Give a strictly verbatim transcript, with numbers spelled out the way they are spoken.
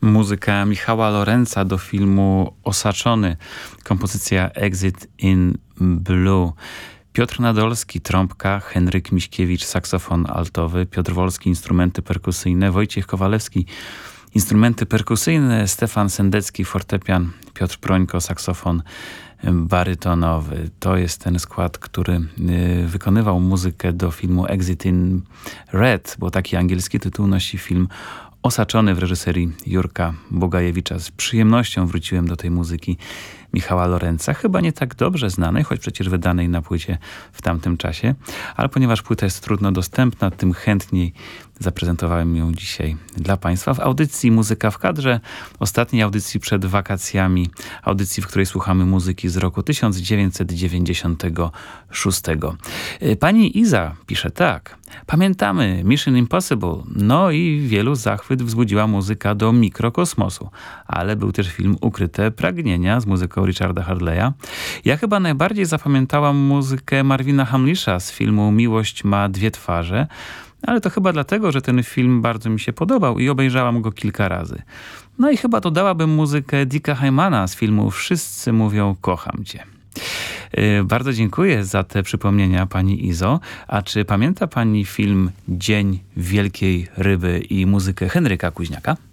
Muzyka Michała Lorenza do filmu Osaczony. Kompozycja Exit in Blue. Piotr Nadolski, trąbka, Henryk Miśkiewicz, saksofon altowy, Piotr Wolski, instrumenty perkusyjne, Wojciech Kowalewski, instrumenty perkusyjne, Stefan Sendecki, fortepian, Piotr Prońko, saksofon barytonowy. To jest ten skład, który y, wykonywał muzykę do filmu Exit in Red, bo taki angielski tytuł nosi film Osaczony w reżyserii Jurka Bogajewicza. Z przyjemnością wróciłem do tej muzyki Michała Lorenza, chyba nie tak dobrze znanej, choć przecież wydanej na płycie w tamtym czasie, ale ponieważ płyta jest trudno dostępna, tym chętniej zaprezentowałem ją dzisiaj dla Państwa w audycji Muzyka w kadrze, ostatniej audycji przed wakacjami, audycji, w której słuchamy muzyki z roku tysiąc dziewięćset dziewięćdziesiątego szóstego. Pani Iza pisze tak: pamiętamy Mission Impossible, no i wielu zachwyt wzbudziła muzyka do Mikrokosmosu, ale był też film Ukryte Pragnienia z muzyką Richarda Hardleya. Ja chyba najbardziej zapamiętałam muzykę Marvina Hamlisha z filmu Miłość ma dwie twarze, ale to chyba dlatego, że ten film bardzo mi się podobał i obejrzałam go kilka razy. No i chyba dodałabym muzykę Dicka Hymana z filmu Wszyscy mówią kocham cię. Yy, bardzo dziękuję za te przypomnienia, pani Izo. A czy pamięta pani film Dzień Wielkiej Ryby i muzykę Henryka Kuźniaka?